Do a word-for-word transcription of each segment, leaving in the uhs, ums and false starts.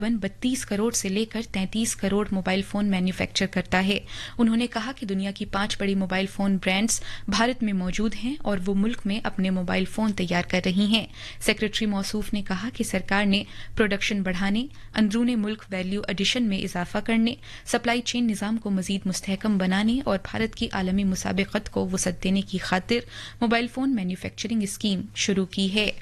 बत्तीस करोड़ से लेकर तैंतीस करोड़ मोबाइल फोन मैन्युफैक्चर करता है। उन्होंने कहा कि दुनिया की पांच बड़ी मोबाइल फोन ब्रांड्स भारत में मौजूद हैं और वो मुल्क में अपने मोबाइल फोन तैयार कर रही हैं। सेक्रेटरी मौसूफ ने कहा कि सरकार ने प्रोडक्शन बढ़ाने, अंदरूनी मुल्क वैल्यू एडिशन में इजाफा करने, सप्लाई चेन निजाम को मजीद मुस्तहकम बनाने और भारत की आलमी मुसाबिकत को वसअत देने की खातिर मोबाइल फोन मैन्युफैक्चरिंग स्कीम शुरू की है।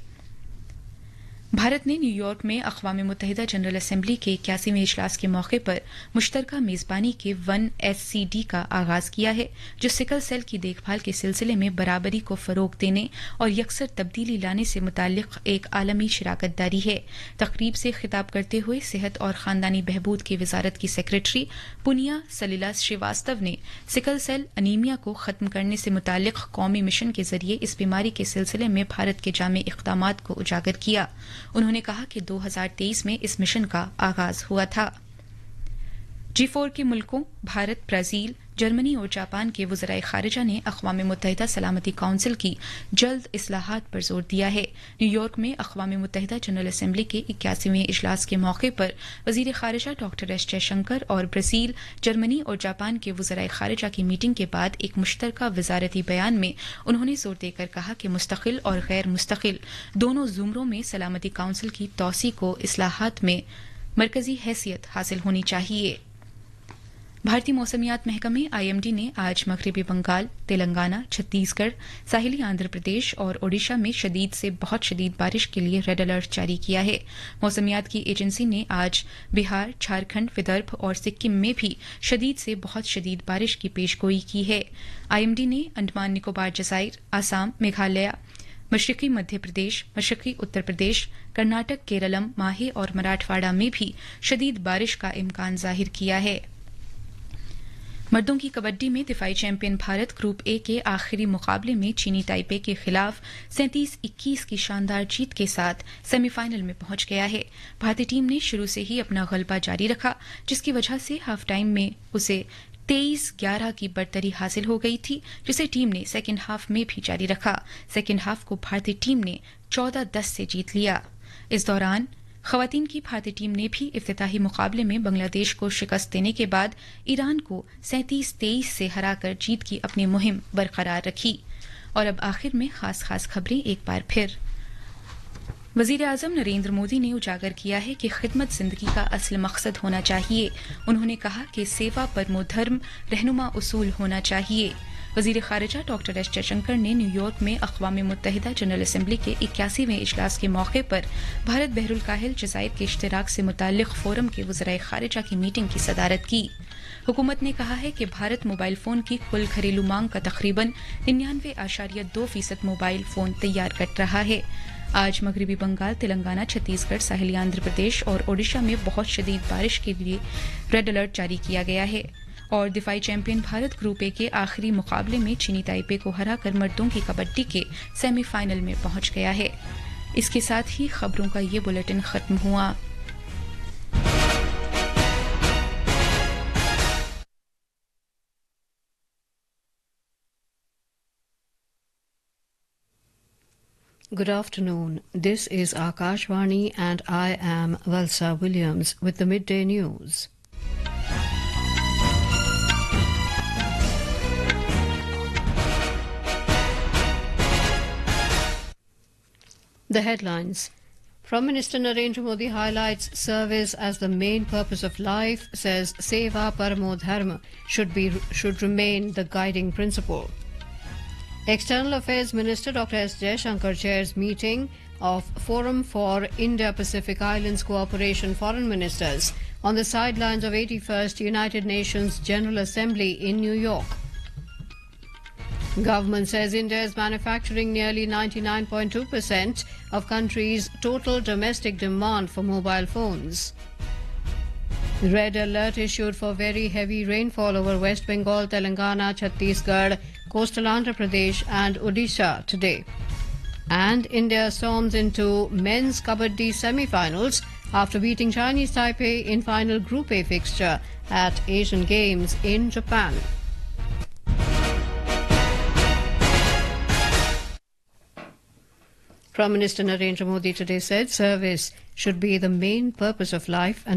भारत ने न्यूयॉर्क में अक़वाम मुत्तहिदा जनरल असेंबली के इक्यासीवें इजलास के मौके पर मुश्तरका मेज़बानी के वन एस सी डी का आगाज किया है, जो सिकल सेल की देखभाल के सिलसिले में बराबरी को फरोग देने और यकसर तब्दीली लाने से मुताल्लिक एक आलमी शराकत दारी है। तकरीब से खिताब करते हुए सेहत और खानदानी बहबूद की वजारत की सेक्रेटरी पुनिया सलिला श्रीवास्तव ने सिकल सेल अनीमिया को खत्म करने से मुताल्लिक कौमी मिशन के जरिए इस बीमारी के सिलसिले में भारत के जामे इक़दामात को उजागर किया। उन्होंने कहा कि दो हज़ार तेईस में इस मिशन का आगाज हुआ था। जी फोर के मुल्कों भारत, ब्राजील, जर्मनी और जापान के वज़राए खारिजा ने अक़वाम मुत्तहिदा सलामती काउंसिल की जल्द इस्लाहात पर जोर दिया है। न्यूयॉर्क में अक़वाम मुत्तहिदा जनरल असेंबली के इक्यासीवें इजलास के मौके पर वज़ीर खारिजा डॉक्टर एस जयशंकर और ब्राजील, जर्मनी और जापान के वज़राए खारिजा की मीटिंग के बाद एक मुश्तरका वज़ारती बयान में उन्होंने जोर देकर कहा कि मुस्तकिल और गैर मुस्तकिल दोनों ज़ुमरों में सलामती काउंसिल की तौसी को इस्लाहात में मरकजी हैसियत हासिल होनी चाहिए। भारतीय मौसमियात महकमे आई एम डी ने आज मगरबी बंगाल, तेलंगाना, छत्तीसगढ़, साहिली आंध्र प्रदेश और ओडिशा में शदीद से बहुत शदीद बारिश के लिए रेड अलर्ट जारी किया है। मौसमियात की एजेंसी ने आज बिहार, झारखंड, विदर्भ और सिक्किम में भी शदीद से बहुत शदीद बारिश की पेशगोई की है। आई एम डी ने अंडमान निकोबार जज़ाइर, आसाम, मेघालय, मशरकी मध्य प्रदेश, मशरकी उत्तर प्रदेश, कर्नाटक, केरलम, माहे और मराठवाड़ा में भी शदीद बारिश का इम्कान जाहिर किया है। मर्दों की कबड्डी में दिफाई चैंपियन भारत ग्रुप ए के आखिरी मुकाबले में चीनी ताइपे के खिलाफ सैंतीस इक्कीस की शानदार जीत के साथ सेमीफाइनल में पहुंच गया है। भारतीय टीम ने शुरू से ही अपना गलबा जारी रखा, जिसकी वजह से हाफ टाइम में उसे तेईस ग्यारह की बढ़तरी हासिल हो गई थी, जिसे टीम ने सेकेंड हाफ में भी जारी रखा। सेकेंड हाफ को भारतीय टीम ने चौदह दस से जीत लिया। इस दौरान खवातीन की भारतीय टीम ने भी इफ्तिताही मुकाबले में बांग्लादेश को शिकस्त देने के बाद ईरान को सैंतीस तेईस से हराकर जीत की अपनी मुहिम बरकरार रखी। और अब आखिर में खास खास खबरें एक बार फिर। वजीर आजम नरेंद्र मोदी ने उजागर किया है कि खिदमत जिंदगी का असल मकसद होना चाहिए। उन्होंने कहा कि सेवा परमो धर्म रहनुमा उसूल होना चाहिए। वजीर खारिजा डॉक्टर एस जयशंकर ने न्यूयॉर्क में अक़वाम मुत्तहिदा जनरल असेंबली के इक्यासीवें इजलास के मौके पर भारत बहरुल काहिल जज़ाइर के इश्तिराक से मुताल्लिक फोरम के वज़राए खारिजा की मीटिंग की सदारत की। हुकूमत ने कहा है कि भारत मोबाइल फोन की कुल घरेलू मांग का तकरीबन निन्यानवे आशारिया दो फीसद मोबाइल फोन तैयार कर रहा है। आज मगरबी बंगाल, तेलंगाना, छत्तीसगढ़, साहिली आंध्र प्रदेश और ओडिशा में बहुत शदीद बारिश के लिए रेड अलर्ट जारी किया गया है। और दिफाई चैंपियन भारत ग्रुप ए के आखिरी मुकाबले में चीनी ताइपे को हराकर मर्दों की कबड्डी के सेमीफाइनल में पहुंच गया है। इसके साथ ही खबरों का ये बुलेटिन खत्म हुआ। Good afternoon. This is Akashvani and I am Valsa Williams with the midday news. The headlines. Prime Minister Narendra Modi highlights service as the main purpose of life, says Seva Paramo Dharma should be should remain the guiding principle. External Affairs Minister Doctor S Jayashankar chairs meeting of Forum for Indo-Pacific Islands Cooperation Foreign Ministers on the sidelines of eighty-first United Nations General Assembly in New York. Government says India is manufacturing nearly ninety-nine point two percent of country's total domestic demand for mobile phones. Red alert issued for very heavy rainfall over West Bengal, Telangana, Chhattisgarh, coastal Andhra Pradesh and Odisha today. And India storms into men's kabaddi semi-finals after beating Chinese Taipei in final Group A fixture at Asian Games in Japan. Prime Minister Narendra Modi today said service should be the main purpose of life and